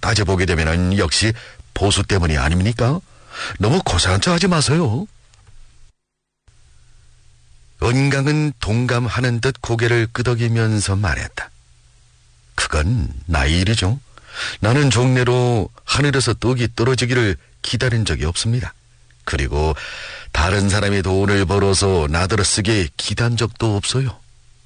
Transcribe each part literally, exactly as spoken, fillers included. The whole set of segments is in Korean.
따져보게 되면 역시 보수 때문이 아닙니까? 너무 고상한 척 하지 마세요. 은강은 동감하는 듯 고개를 끄덕이면서 말했다. 그건 나의 일이죠. 나는 종래로 하늘에서 떡이 떨어지기를 기다린 적이 없습니다. 그리고 다른 사람이 돈을 벌어서 나더러 쓰게 기단 적도 없어요.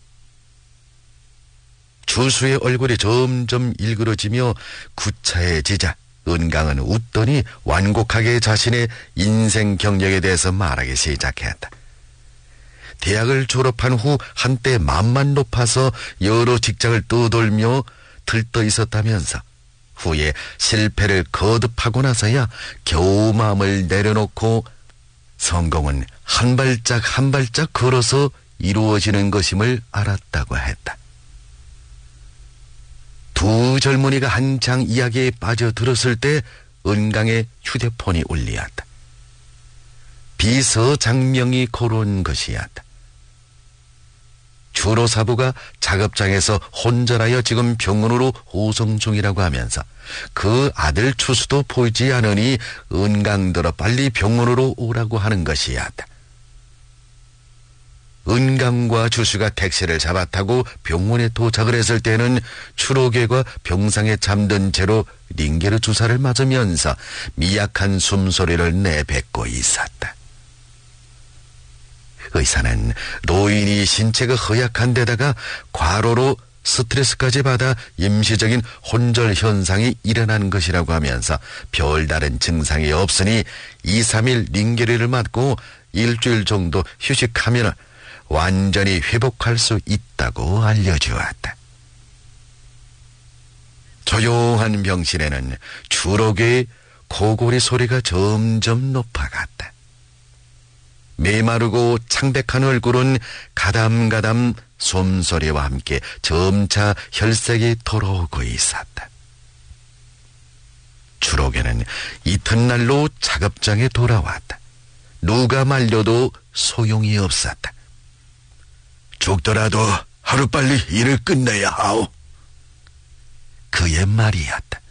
주수의 얼굴이 점점 일그러지며 구차해지자 은강은 웃더니 완곡하게 자신의 인생 경력에 대해서 말하기 시작했다. 대학을 졸업한 후 한때 맘만 높아서 여러 직장을 떠돌며 들떠 있었다면서 후에 실패를 거듭하고 나서야 겨우 마음을 내려놓고 성공은 한 발짝 한 발짝 걸어서 이루어지는 것임을 알았다고 했다. 두 젊은이가 한창 이야기에 빠져들었을 때 은강의 휴대폰이 울리었다. 비서장명이 걸어온 것이었다. 주로사부가 작업장에서 혼절하여 지금 병원으로 호송 중이라고 하면서 그 아들 추수도 보이지 않으니 은강들어 빨리 병원으로 오라고 하는 것이었다. 은강과 추수가 택시를 잡아 타고 병원에 도착을 했을 때는 추록애가 병상에 잠든 채로 링게르 주사를 맞으면서 미약한 숨소리를 내뱉고 있었다. 의사는 노인이 신체가 허약한 데다가 과로로 스트레스까지 받아 임시적인 혼절 현상이 일어난 것이라고 하면서 별다른 증상이 없으니 이, 삼 일 링게르를 맞고 일주일 정도 휴식하면 완전히 회복할 수 있다고 알려주었다. 조용한 병실에는 추록의 코골이 소리가 점점 높아갔다. 메마르고 창백한 얼굴은 가담가담 솜소리와 함께 점차 혈색이 돌아오고 있었다. 추록에는 이튿날로 작업장에 돌아왔다. 누가 말려도 소용이 없었다. 죽더라도 하루빨리 일을 끝내야 하오. 그의 말이었다.